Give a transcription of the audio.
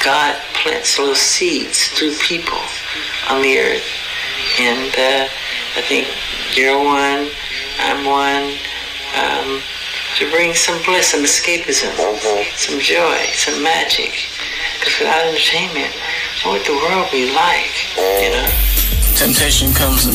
God plants little seeds through people on the earth. And I think you're one, I'm one, to bring some bliss, some escapism, some joy, some magic. Because without entertainment, what would the world be like, you know? Temptation comes